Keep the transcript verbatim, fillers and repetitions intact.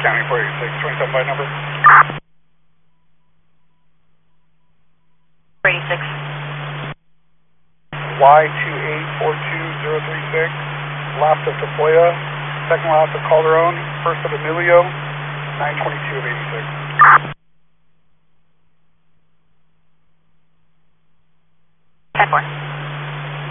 County four eighty-six, twenty-seven by number. four eighty-six. Y two eight four two zero three six, last of Tafoya, second last of Calderon, first of Emilio, nine twenty-two of eighty-six. ten four.